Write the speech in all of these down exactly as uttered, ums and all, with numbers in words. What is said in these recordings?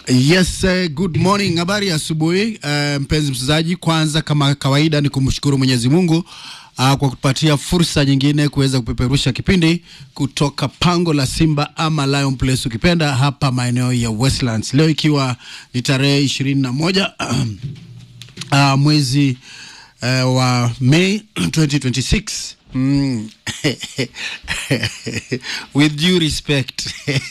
Yes, uh, good morning. Habari ya asubuhi uh, mpenzi msikilizaji. Kwanza kama kawaida ni kumshukuru Mwenyezi Mungu uh, kwa kutupatia fursa nyingine kuweza kupeperusha kipindi kutoka pango la Simba ama Lion Place ukipenda hapa maeneo ya Westlands. Leo ikiwa ni tarehe ishirini na moja uh, mwezi uh, wa May twenty twenty-six. Mm. With due respect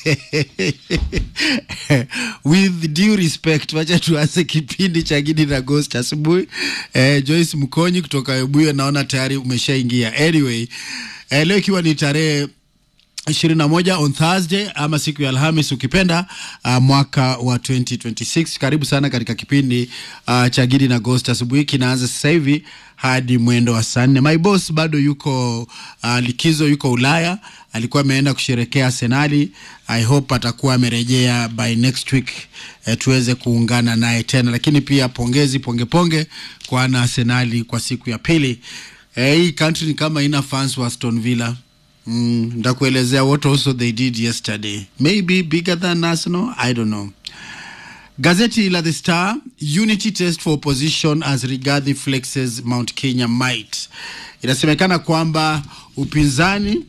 with due respect wacha tuanze kipindi cha Gidi na Ghost asubuhi. eh, Joyce Mkonyi kutoka Ebuye naona tayari umeshaingia. Anyway, eh, leo ikiwa ni tarehe ishirini na moja on Thursday ama siku ya Alhamis ukipenda, uh, mwaka wa twenty twenty-six. Karibu sana katika kipindi uh, cha Gidi na Ghost asubuhi. Kinaanza sasa hivi hadi mwendo wa saa nne. My boss bado yuko uh, likizo, yuko Ulaya. Alikuwa ameenda kusherekea Arsenali. I hope atakuwa amerejea by next week eh, tuweze kuungana naye tena. Lakini pia pongezi ponge ponge kwa na Arsenali kwa siku ya pili. Eh, hii country ni kama ina fans wa Aston Villa. Mm, ndakuelezea what also they did yesterday. Maybe bigger than Arsenal, I don't know. Gazeti la The Star, unity test for opposition as Rigathi flexes Mount Kenya might. Inasemekana kwamba upinzani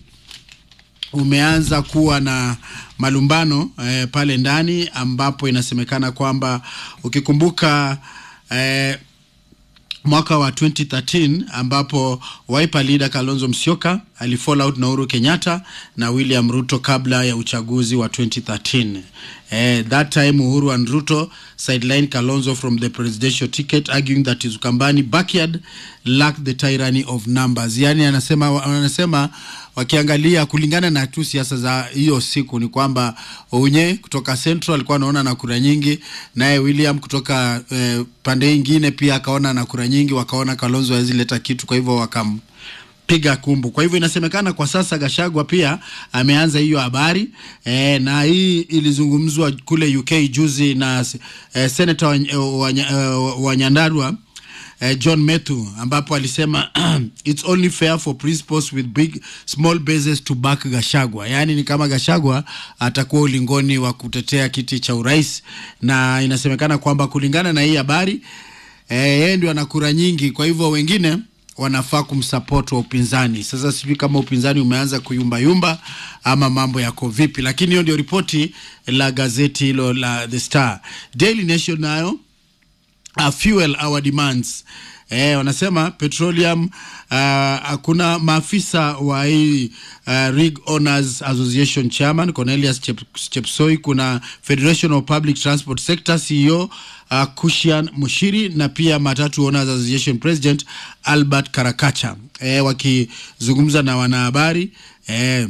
umeanza kuwa na malumbano eh, pale ndani, ambapo inasemekana kwamba ukikumbuka eh, mwaka wa twenty thirteen ambapo Wiper leader Kalonzo Musyoka alifall out na Uhuru Kenyatta na William Ruto kabla ya uchaguzi wa twenty thirteen. Eh, that time Uhuru and Ruto sidelined Kalonzo from the presidential ticket, arguing that his Ukambani backyard lacked the tyranny of numbers. Yani anasema anasema wakiangalia kulingana na tu siasa za hiyo siku ni kwamba Ounye kutoka Central alikuwa anaona na kura nyingi, naye William kutoka eh, pande nyingine pia akaona na kura nyingi, wakaona Kalonzo hawezi leta kitu, kwa hivyo wakam piga kumbu. Kwa hivyo inasemekana kwa sasa Gachagua pia ameanza hiyo habari e, na hii ilizungumzwa kule U K juzi na e, Senator wa, wa, wa Nyandarua e, John Methu, ambapo alisema it's only fair for principals with big small bases to back Gachagua. Yani ni kama Gachagua atakuwa ulingoni wa kutetea kiti cha urais, na inasemekana kwamba kulingana na hii habari e, yeye ndio ana kura nyingi, kwa hivyo wengine wanafaa kumsupport wa upinzani. Sasa sijui kama upinzani umeanza kuyumba yumba ama mambo yako vipi, lakini hiyo ndio ripoti la gazeti hilo la The Star. Daily Nation nayo uh, fuel our demands. Eh, wanasema petroleum, hakuna uh, maafisa wa hii uh, Rig Owners Association Chairman Cornelius Chep Chepsoi, kuna Federation of Public Transport Sector C E O uh, Kushian Mushiri, na pia Matatu Owners Association President Albert Karakacha eh, wakizungumza na wanahabari eh,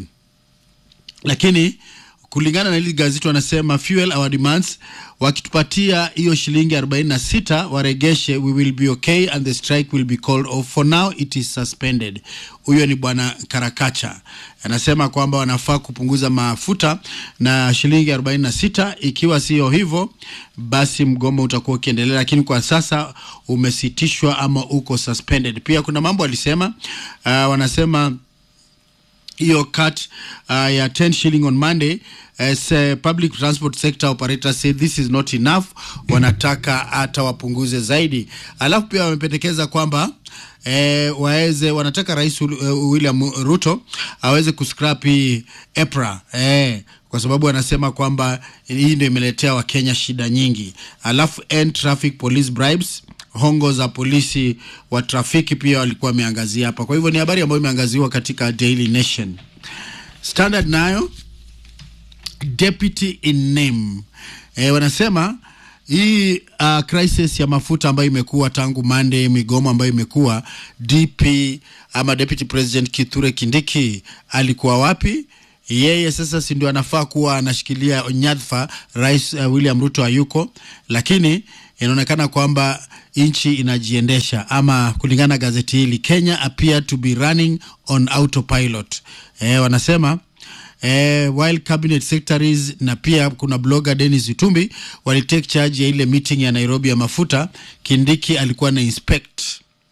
lakini kulingana na hili gazeti wanasema fuel our demands, wakitupatia hiyo shilingi arobaini na sita waregeshe, we will be okay and the strike will be called off. For now it is suspended. Huyo ni bwana Karakacha. Anasema kwamba wanafaa kupunguza mafuta na shilingi arobaini na sita, ikiwa sio hivyo basi mgomo utakuwa ukiendelea, lakini kwa sasa umesitishwa ama uko suspended. Pia kuna mambo alisema uh, wanasema hiyo cut uh, ya ten shilling on Monday, as uh, public transport sector operators say this is not enough, wanataka hata wapunguze zaidi. Alafu pia wamependekeza kwamba eh, waeze wanataka Rais uh, William Ruto aweze kuscrap EPRA eh, kwa sababu anasema kwamba hii ndio imeletea wa Kenya shida nyingi. Alafu end traffic police bribes, hongo za polisi wa trafiki pia walikuwa wameangazia hapa. Kwa hivyo ni habari ambayo imeangaziwa katika Daily Nation. Standard nayo deputy in name. Eh, wanasema hii uh, crisis ya mafuta ambayo imekuwa tangu Monday, migomo ambayo imekuwa, D P ama Deputy President Kithure Kindiki alikuwa wapi? Yeye sasa si ndio anafaa kuwa anashikilia nyadhifa, Rais uh, William Ruto hayuko, lakini inaonekana kwamba inchi inajiendesha, ama kulingana na gazeti hili Kenya appear to be running on autopilot. Eh, wanasema eh, while cabinet secretaries na pia kuna blogger Dennis Itumbi wali take charge ya ile meeting ya Nairobi ya mafuta, Kindiki alikuwa na inspect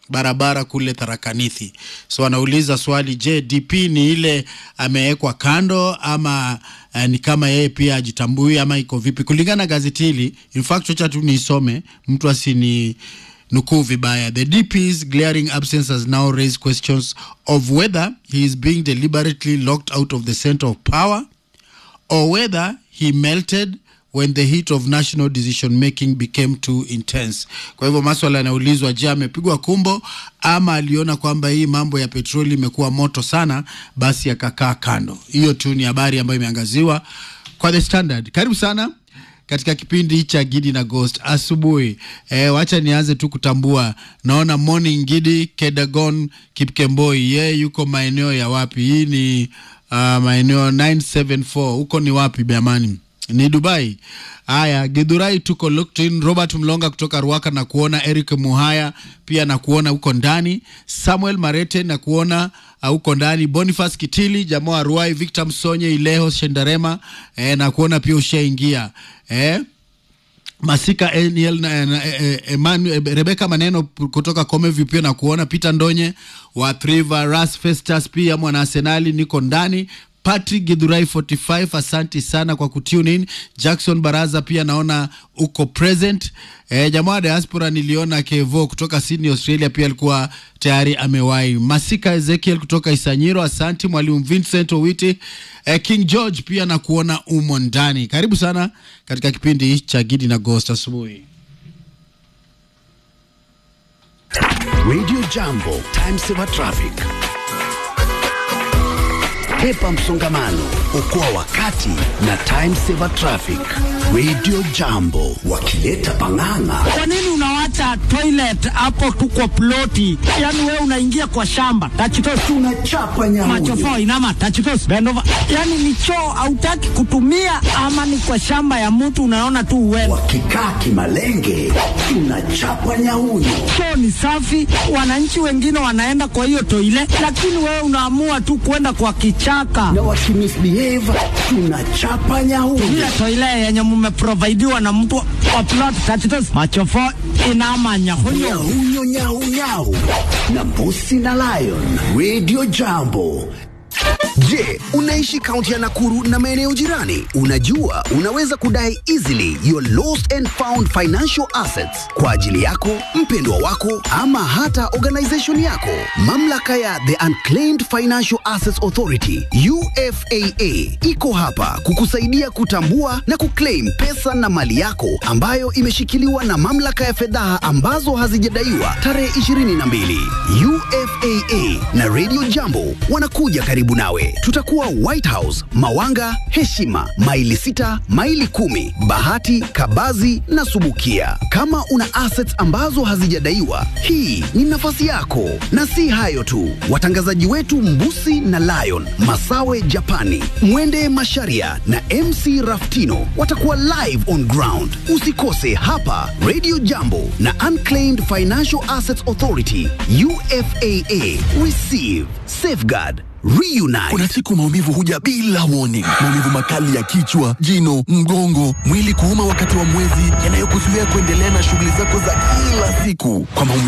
barabara kule Tharaka Nithi. So anauliza swali, je, D P ni ile amewekwa kando ama uh, ni kama yeye pia ajitambui ama iko vipi? Kulingana gazeti hili, in fact acha tu nisome mtu asini nukuu vibaya. The D P's glaring absence has now raised questions of whether he is being deliberately locked out of the center of power or whether he melted when the heat of national decision making became too intense. Kwa hivyo maswala yanaulizwa, je, amepigwa kumbo ama aliona kwamba hii mambo ya petroli imekuwa moto sana basi akakaa kando. Hiyo tu ni habari ambayo imeangaziwa kwa The Standard. Karibu sana katika kipindi cha Gidi na Ghost asubuhi. Eh, wacha nianze tu kutambua. Naona Morning Gidi Kedagon Kipkemboi. Yeye yuko maeneo ya wapi? Hii ni uh, maeneo nine seven four. Huko ni wapi Biamani? Ni Dubai. Haya, Githurai tuko locked in. Robert Mlonga kutoka Ruaka na kuona. Eric Muhaya pia na kuona huko ndani. Samuel Marete na kuona huko uh, ndani. Boniface Kitili, Jamoa Ruai, Victor Msonye, Ileho Shendarema eh, na kuona pia ushaingia. Eh Masika Eniel na, na e, Emmanuel Rebecca Maneno kutoka Comeview pia na kuona. Peter Ndonye wa Triva, Ras Festus pia mwana Arsenali niko ndani. Patrick Githurai forty-five, asanti sana kwa kutune in. Jackson Baraza pia naona uko present. E, jamaa diaspora niliona Kevo kutoka Sydney Australia pia alikuwa tayari amewai. Masika Ezekiel kutoka Isanyiro, asanti. Mwalimu Vincent Owiti, e, King George pia na kuona umo ndani. Karibu sana katika kipindi cha Gidi na Ghost asubuhi. Radio Jambo, time saver traffic. Hepa msongamano, okoa wakati na time saver traffic. Radio Jambo, wakileta pang'ang'a. Kwa nini unawacha toilet hapo tuko ploti? Yaani wewe unaingia kwa shamba. Tachitos tunachapa nyamu. Machofo inama tachitos bend over. Yaani ni choo hautaki kutumia ama ni kwa shamba ya mtu unaona tu wewe. Wakikaa kimalenge, tunachapa nyamu. Choo ni safi, wananchi wengine wanaenda kwa hiyo toilet, lakini wewe unaamua tu kwenda kwa kichaka. Na wakimisbehave, tunachapa nyamu. Ile toilet yenye mumeprovidiwa na mtu wa plot tachitos machofo inama nyahunyo. Nyahunyo nyahu nyahu. Na Mbusi na Lion. Radio Jambo. Je, unaishi kaunti ya Nakuru na maeneo jirani? Unajua unaweza kudai easily your lost and found financial assets kwa ajili yako, mpendwa wako ama hata organization yako. Mamlaka ya The Unclaimed Financial Assets Authority U F A A iko hapa kukusaidia kutambua na kuclaim pesa na mali yako ambayo imeshikiliwa na mamlaka ya fedha ambazo hazijadaiwa tarehe ishirini na mbili. U F A A na Radio Jambo wanakuja karibu nawe. Tutakuwa White House, Mawanga, Heshima, Maili sita, Maili kumi, Bahati, Kabazi na Subukia. Kama una assets ambazo hazijadaiwa, hii ni nafasi yako. Na si hayo tu, watangazaji wetu Mbusi na Lion, Masawe Japani, Mwende Masharia na M C Raftino watakuwa live on ground. Usikose hapa Radio Jambo na Unclaimed Financial Assets Authority U F A A. Receive, safeguard, reunite. Kuna siku maumivu huja bila warning. Maumivu makali ya kichwa, jino, mgongo, mwili kuuma wakati wa mwezi, yanayokuzuia kuendelea na shughuli zako za kila siku. Kwa maumivu